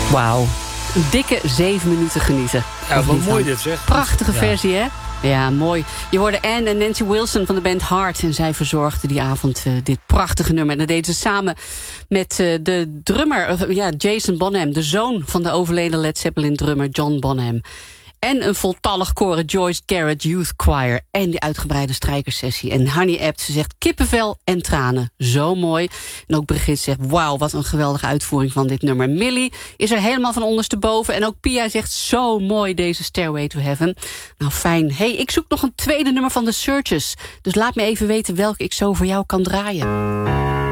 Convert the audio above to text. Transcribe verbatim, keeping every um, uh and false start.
Wauw. Een dikke zeven minuten genieten. Ja, wat mooi dit zeg. Prachtige ja. versie, hè? Ja, mooi. Je hoorde Anne en Nancy Wilson van de band Heart. En zij verzorgden die avond uh, dit prachtige nummer. En dat deden ze samen met uh, de drummer, uh, ja, Jason Bonham. De zoon van de overleden Led Zeppelin drummer John Bonham. En een voltallig koren Joyce Garrett Youth Choir. En die uitgebreide strijkersessie. En Honey Abt, ze zegt kippenvel en tranen. Zo mooi. En ook Brigitte zegt, wauw, wat een geweldige uitvoering van dit nummer. Millie is er helemaal van ondersteboven. En ook Pia zegt, zo mooi deze Stairway to Heaven. Nou, fijn. Hey, ik zoek nog een tweede nummer van The Searchers. Dus laat me even weten welke ik zo voor jou kan draaien.